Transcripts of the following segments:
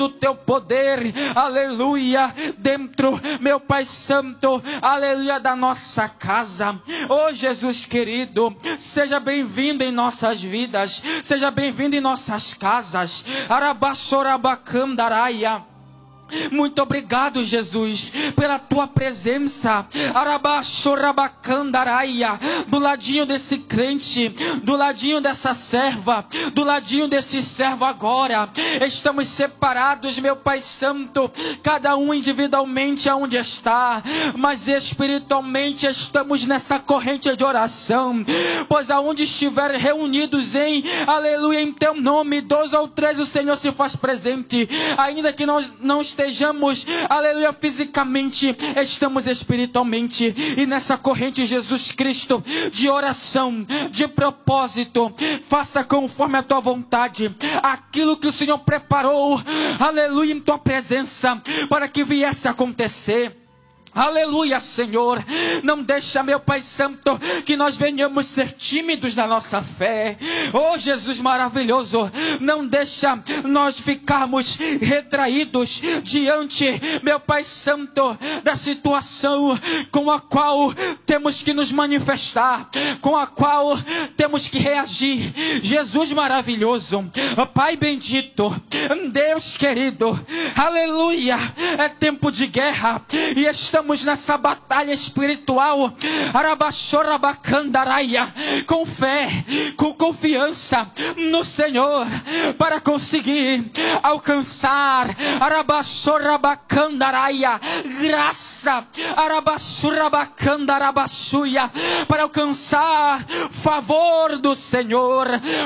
do teu poder, aleluia, dentro, meu Pai Santo, aleluia, da nossa casa. Oh Jesus querido, seja bem-vindo em nossas vidas, seja bem-vindo em nossas casas. Arabaxorabacandaraia. Muito obrigado, Jesus, pela tua presença. Arabaxorabacandaraia. Do ladinho desse crente, do ladinho dessa serva, do ladinho desse servo agora. Estamos separados, meu Pai Santo, cada um individualmente aonde está, mas espiritualmente estamos nessa corrente de oração. Pois aonde estiver reunidos em, aleluia, em teu nome, 2 ou 3 o Senhor se faz presente. Ainda que nós não estejamos, aleluia, fisicamente, estamos espiritualmente. E nessa corrente, Jesus Cristo, de oração, de propósito, faça conforme a tua vontade, aquilo que o Senhor preparou, aleluia, em tua presença, para que viesse a acontecer. Aleluia, Senhor. Não deixa, meu Pai Santo, que nós venhamos ser tímidos na nossa fé. Oh Jesus maravilhoso, não deixa nós ficarmos retraídos diante, meu Pai Santo, da situação com a qual temos que nos manifestar, com a qual temos que reagir. Jesus maravilhoso, oh, Pai bendito, Deus querido, aleluia. É tempo de guerra e estamos nessa batalha espiritual, Arabaxorabacandaraia, com fé, com confiança no Senhor, para conseguir alcançar, Arabaxorabacandaraia, graça, Arabaxorabacandarabaxuia, para alcançar favor do Senhor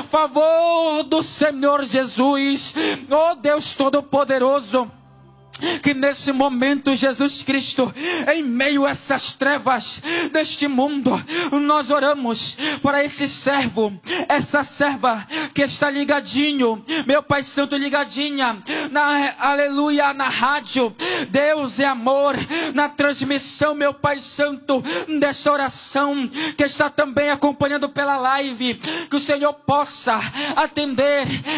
Jesus. Oh Deus Todo-Poderoso, que nesse momento, Jesus Cristo, em meio a essas trevas deste mundo, nós oramos para esse servo, essa serva que está ligadinho, meu Pai Santo, ligadinha aleluia, na rádio Deus é Amor, na transmissão, meu Pai Santo, dessa oração, que está também acompanhando pela live. Que o Senhor possa atender